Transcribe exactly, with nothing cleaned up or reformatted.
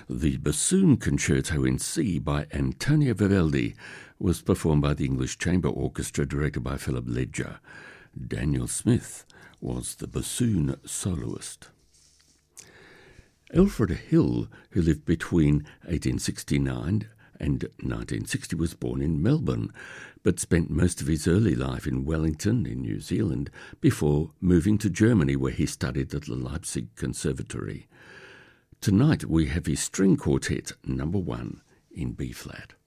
The Bassoon Concerto in C by Antonio Vivaldi was performed by the English Chamber Orchestra directed by Philip Ledger. Daniel Smith was the bassoon soloist. Alfred Hill, who lived between eighteen sixty-nine and nineteen sixty, was born in Melbourne, but spent most of his early life in Wellington, in New Zealand, before moving to Germany, where he studied at the Leipzig Conservatory. Tonight we have his string quartet, number one, in B-flat.